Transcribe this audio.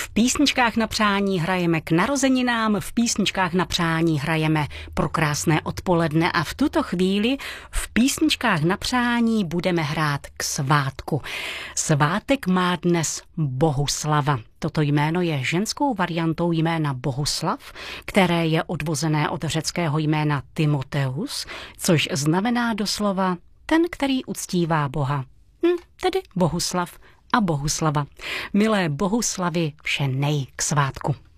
V písničkách na přání hrajeme k narozeninám, v písničkách na přání hrajeme pro krásné odpoledne a v tuto chvíli v písničkách na přání budeme hrát k svátku. Svátek má dnes Bohuslava. Toto jméno je ženskou variantou jména Bohuslav, které je odvozené od řeckého jména Timoteus, což znamená doslova ten, který uctívá Boha. Tedy Bohuslav a Bohuslava. Milé Bohuslavy, vše nej k svátku.